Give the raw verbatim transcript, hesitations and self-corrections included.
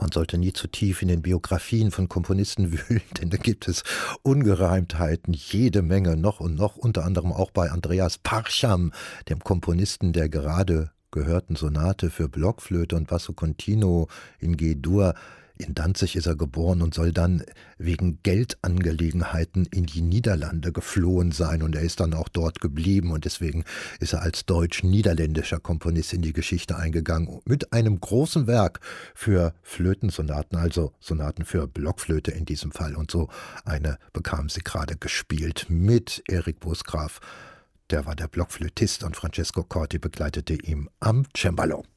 Man sollte nie zu tief in den Biografien von Komponisten wühlen, denn da gibt es Ungereimtheiten, jede Menge noch und noch, unter anderem auch bei Andreas Parcham, dem Komponisten der gerade gehörten Sonate für Blockflöte und Basso Continuo in G-Dur. In Danzig ist er geboren und soll dann wegen Geldangelegenheiten in die Niederlande geflohen sein, und er ist dann auch dort geblieben, und deswegen ist er als deutsch-niederländischer Komponist in die Geschichte eingegangen mit einem großen Werk für Flötensonaten, also Sonaten für Blockflöte in diesem Fall, und so eine bekam sie gerade gespielt mit Erik Bosgraf. Der war der Blockflötist und Francesco Corti begleitete ihn am Cembalo.